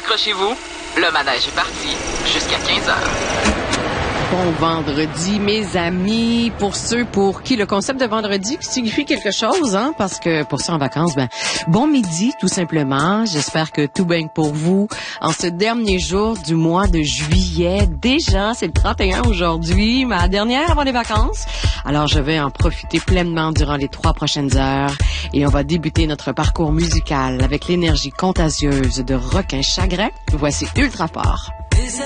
Accrochez-vous, le manège est parti jusqu'à 15h. Bon vendredi, mes amis. Pour ceux pour qui le concept de vendredi signifie quelque chose, hein, parce que pour ceux en vacances, bon midi, tout simplement. J'espère que tout baigne pour vous. En ce dernier jour du mois de juillet, déjà, c'est le 31 aujourd'hui, ma dernière avant les vacances. Alors, je vais en profiter pleinement durant les 3 prochaines heures et on va débuter notre parcours musical avec l'énergie contagieuse de Requin Chagrin. Voici Ultrafort. Des